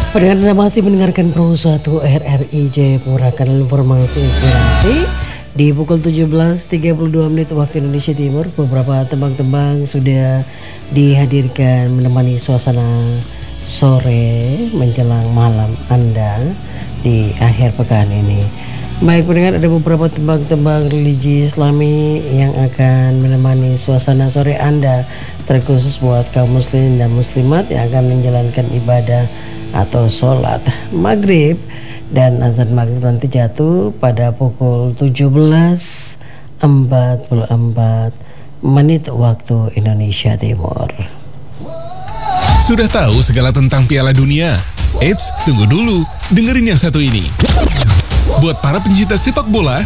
Pendengar Anda masih mendengarkan Pro 1 RRI Jayapura, kanal informasi inspirasi di pukul 17.32 menit waktu Indonesia Timur. Beberapa tembang-tembang sudah dihadirkan menemani suasana sore menjelang malam Anda di akhir pekan ini. Baik pendengar, ada beberapa tembang-tembang religi Islami yang akan menemani suasana sore Anda, terkhusus buat kaum muslim dan muslimat yang akan menjalankan ibadah atau sholat maghrib. Dan azan maghrib nanti jatuh pada pukul 17.44 menit waktu Indonesia Timur. Sudah tahu segala tentang Piala Dunia? Eits, tunggu dulu, dengerin yang satu ini. Buat para pencinta sepak bola,